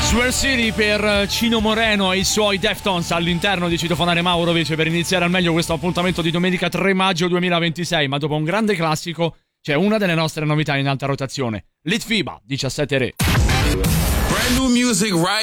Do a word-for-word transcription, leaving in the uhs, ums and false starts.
Swear City per Cino Moreno e i suoi Deftones all'interno di Citofonare Maurovic per iniziare al meglio questo appuntamento di domenica tre maggio duemilaventisei. Ma dopo un grande classico c'è una delle nostre novità in alta rotazione, Litfiba diciassette Re. Brand new music right